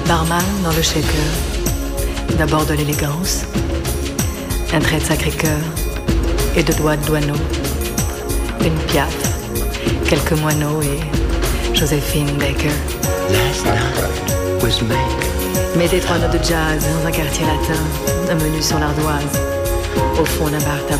Barman dans le shaker, d'abord de l'élégance, un trait de Sacré-Cœur et deux doigts de Douaneau, une Piaf, quelques moineaux et Joséphine Baker. Last night was make. Mettez trois notes de jazz dans un quartier latin, un menu sur l'ardoise, au fond d'un bar tabac.